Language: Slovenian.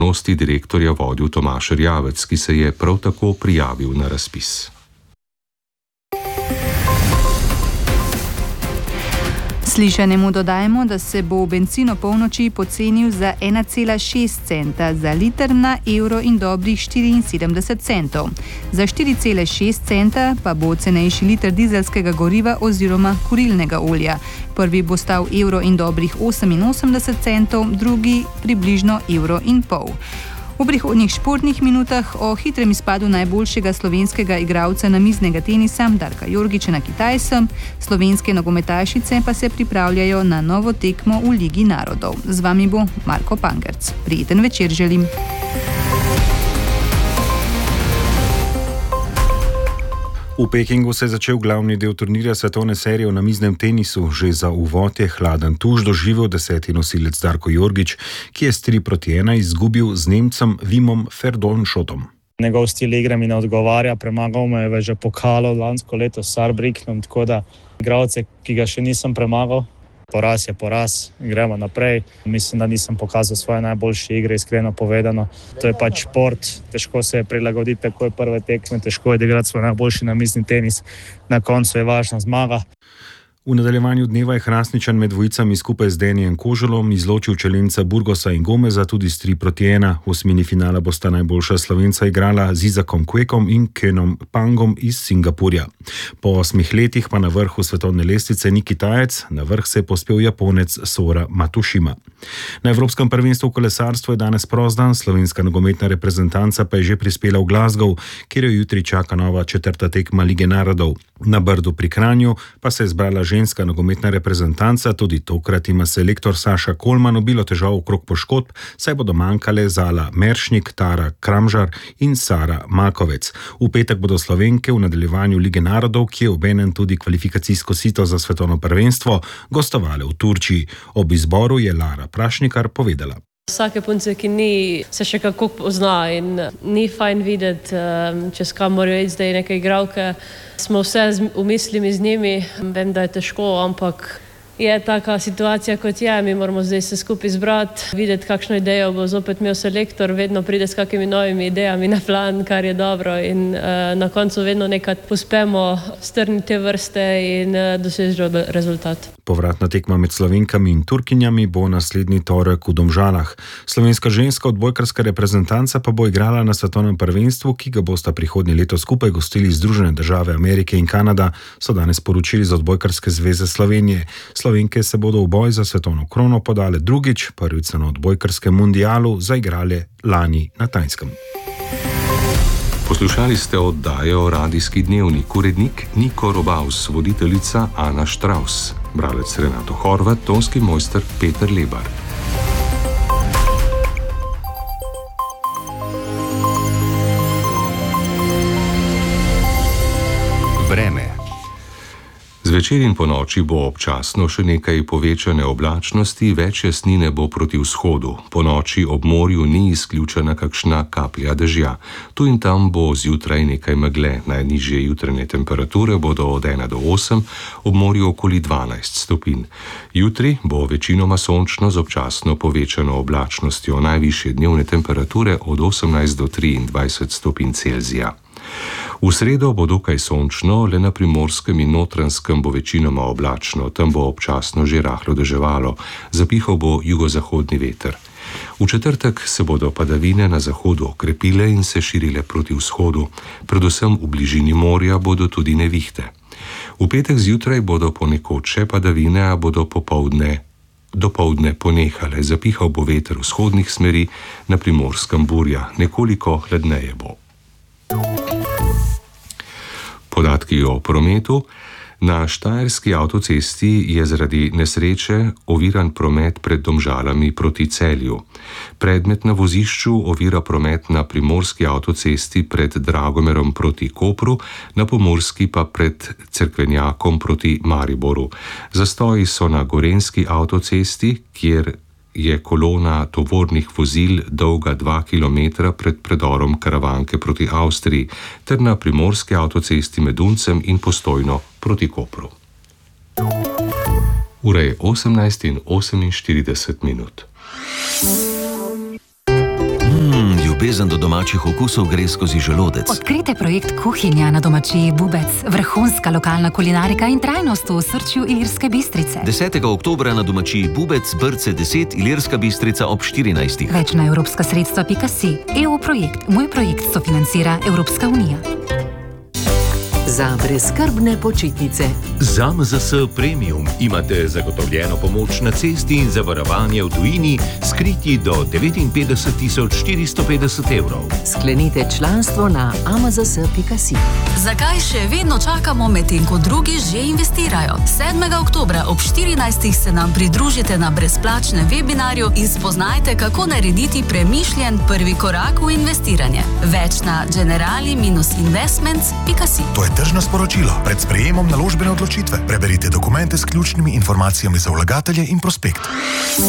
direktorja vodil Tomaž Erjavec, ki se je prav tako prijavil na razpis. Slišanemu dodajmo, da se bo bencin o polnoči pocenil za 1,6 centa za liter na evro in dobrih 74 centov. Za 4,6 centa pa bo cenejši liter dizelskega goriva oziroma kurilnega olja. Prvi bo stal evro in dobrih 88 centov, drugi približno evro in pol. V prihodnjih športnih minutah o hitrem izpadu najboljšega slovenskega igralca namiznega tenisa Darka Jorgića na Kitajskem, slovenske nogometašice pa se pripravljajo na novo tekmo v Ligi narodov. Z vami bo Marko Pangerc. Prijeten večer želim. V Pekingu se je začel glavni del turnirja svetovne serije v namiznem tenisu. Že za uvod je hladen tuš doživel 10. nosilec Darko Jorgić, ki je s 3-1 izgubil z Nemcem Wimom Ferdolnschotom. Njegov stil igre mi ne odgovarja, premagal me je že pokalo lansko leto s Saarbrückenom, tako da igralce, ki ga še nisem premagal, poraz je poraz, gremo naprej. Mislim, da nisem pokazal svoje najboljše igre, iskreno povedano. To je pač šport, težko se je prilagoditi takoj prve tekme, težko je igrati svoj najboljši namizni tenis. Na koncu je važna zmaga. V nadaljevanju dneva je Hrastničan med dvojicami skupaj z Denijem Koželom izločil čelenca Burgosa in Gomeza tudi s 3-1. V osmini finala bosta najboljša Slovenca igrala z Isakom Kwekom in Kenom Pangom iz Singapurja. Po 8 letih pa na vrhu svetovne lestvice ni Kitajec, na vrh se je povzpel Japonec Sora Matsushima. Na Evropskem prvenstvu v kolesarstvu je danes prost dan, slovenska nogometna reprezentanca pa je že prispela v Glasgow, kjer jo jutri čaka nova 4. tekma Lige narodov. Na Brdu pri Kranju pa se je zbrala ženska nogometna reprezentanca, tudi tokrat ima selektor Saša Kolman obilo težav okrog poškodb, saj bodo manjkale Zala Meršnik, Tara Kramžar in Sara Makovec. V petek bodo Slovenke v nadaljevanju Lige narodov, ki je obenem tudi kvalifikacijsko sito za svetovno prvenstvo, gostovale v Turčiji. Ob izboru je Lara Prašnikar povedala. Vsake punce, ki ni, se še kako pozna in ni fajn videti, čez kam morajo iti zdaj neke igralke. Smo vse v mislimi z njimi, vem, da je težko, ampak je taka situacija, kot je. Mi moramo zdaj se skupaj zbrati, videti, kakšno idejo bo zopet imel selektor, vedno pride s kakimi novimi idejami na plan, kar je dobro in na koncu vedno nekaj uspemo strniti te vrste in doseči rezultat. Povratna tekma med Slovenkami in Turkinjami bo naslednji torek v Domžalah. Slovenska ženska odbojkarska reprezentanca pa bo igrala na svetovnem prvenstvu, ki ga bosta prihodnje leto skupaj gostili Združene države Amerike in Kanada, so danes poročili z Odbojkarske zveze Slovenije. Slovenke se bodo v boj za svetovno krono podale drugič, prvič na odbojkarskem mundialu zaigrale lani na Tajskem. Poslušali ste oddajo Radijski dnevnik, urednik Niko Robaus, voditeljica Ana Štraus, bralec Renato Horvat, tonski mojster Peter Lebar. Vreme. Zvečer in ponoči bo občasno še nekaj povečane oblačnosti, več jasnine bo proti vzhodu. Ponoči ob morju ni izključena kakšna kaplja dežja. Tu in tam bo zjutraj nekaj megle. Najnižje jutranje temperature bodo od 1 do 8, ob morju okoli 12 stopinj. Jutri bo večinoma sončno z občasno povečano oblačnostjo. Najvišje dnevne temperature od 18 do 23 stopinj Celzija. V sredo bo dokaj sončno, le na Primorskem in Notranjskem bo večinoma oblačno, tam bo občasno že rahlo deževalo, zapihal bo jugozahodni veter. V četrtek se bodo padavine na zahodu okrepile in se širile proti vzhodu, predvsem v bližini morja bodo tudi nevihte. V petek zjutraj bodo ponekod še padavine, a bodo dopoldne ponehale, zapihal bo veter vzhodnih smeri, na Primorskem burja, nekoliko hladneje bo. Podatki o prometu. Na Štajerski avtocesti je zaradi nesreče oviran promet pred Domžalami proti Celju. Predmet na vozišču ovira promet na Primorski avtocesti pred Dragomerom proti Kopru, na Pomurski pa pred Cerkvenjakom proti Mariboru. Zastoji so na Gorenjski avtocesti, kjer je kolona tovornih vozil dolga 2 km pred predorom Karavanke proti Avstriji, ter na Primorski avtocesti med Uncem in Postojno proti Kopru. Ura je 18:48. ljubezen do domačih okusov gre skozi želodec. Odkrite projekt Kuhinja na domačiji Bubec, vrhunska lokalna kulinarika in trajnost v osrčju Ilirske Bistrice. 10. oktobra na domačiji Bubec, Brce 10, Ilirska Bistrica ob 14. Več na evropska sredstva.si. EU projekt. Moj projekt sofinancira Evropska unija. Za brezskrbne počitnice. Z AMZS Premium imate zagotovljeno pomoč na cesti in zavarovanje v tujini s kritji do 59.450 evrov. Sklenite članstvo na amzs.si. Zakaj še vedno čakamo, medtem ko drugi že investirajo? 7. oktobra ob 14. se nam pridružite na brezplačnem webinarju in spoznajte, kako narediti premišljen prvi korak v investiranje. Več na generali-investments.si. To je tržno sporočilo. Pred sprejemom naložbene odločitve preberite dokumente s ključnimi informacijami za vlagatelje in prospekt.